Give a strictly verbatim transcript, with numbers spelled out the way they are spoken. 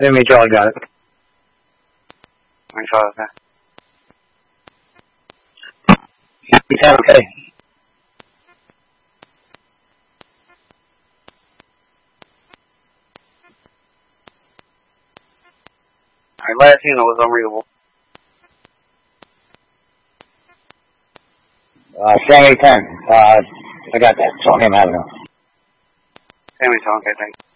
Enemy Charlie got it. Enemy Charlie, okay. Yeah, okay. Alright, last signal was unreadable. Uh, Sammy ten. Uh, I got that. Tony Avenue. Sammy ten, okay, thanks.